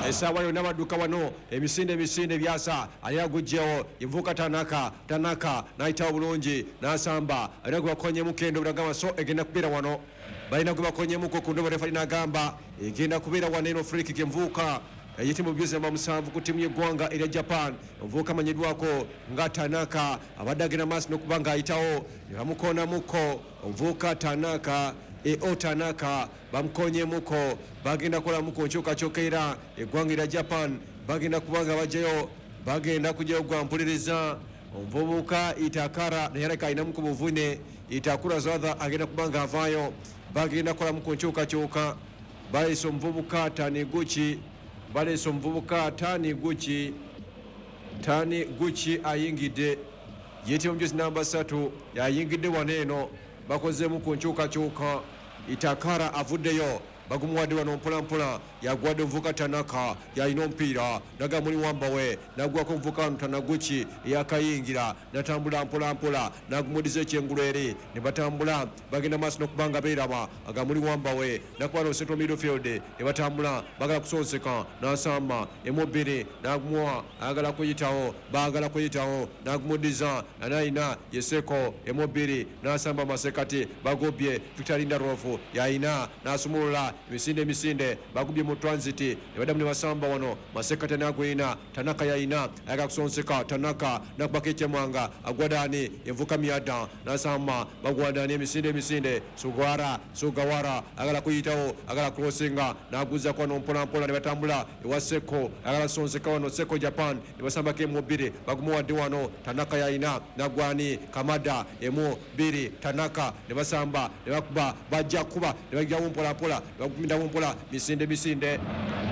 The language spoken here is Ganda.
Esawa yonna badduka wano emisinde byasa ali agujjewo Ivuka Tanaka n'ayitawo bulungi n'asamba alina gwe bakonyemu kendo bulagamba so egenda kubeera wano balina gwe bakonyemuko ku ndobo refa linagamba egenda kubeera wano eno free kick Envuka yitimu byuzi namba 7 ku timu y'eggwanga erya Japan. Envuka amanyiddwako nga Tanaka abadde agenda maaso n'okubanga ayitawo ne bamukonamuko Envuka Tanaka Tanaka bamukonyemuko bagenda kolamu ku nkyukakyuka era eggwanga erya Japan bagenda kubanga bajjayo bagenda kujjayo gwampuliriza omuvubuka Itakara naye aleka alinamu ku buvune Itakura Zadha agenda kubanga avaayo bagenda kolamu ku nkyukakyuka baleese omuvubuka Tani Gucci ayingidde yetimu mjuzi namba 3 yayingidde wano eno bakozeemu ku nkyukakyuka Itakara avuddeyo bagumuwadde wano mpolampola yagwadde Envuka Tanaka yalina omupiira naga muli wamba we nagwako Envuka wano Tanaguchi yakayingira natambula mpolampola nagumudiza ekyengulu eri ne batambula bagenda maaso n'okubanga beeraba aga muli wamba we nakubano central midfield ne batambula bagala kusonseka n'asamba emubiri nagumuwa bagala kuyitawo nagumudiza anayina Yeseko emubiri n'asamba masekati bagobye Victor Lindarofu yayina n'asumulula emisinde bagubye mu transit ne badamu ne basamba wano masekati n'agwina Tanaka yayina ayaga kusonseka Tanaka nakubaka ekyemwanga agwadani Envuka Miada n'asamba bagwadani emisinde Sugawara agala kuyitawo agala crossinga n'aguza kwano mpolampola ne batambula ewa Seko agala sonseka wano Seko Japan ne basambako emubiri bagumuwadde wano Tanaka yayina nagwani Kamada emubiri Tanaka ne basamba ne bakuba bajja kuba ne bagyawo mpolampola bakumindawo mpola misinde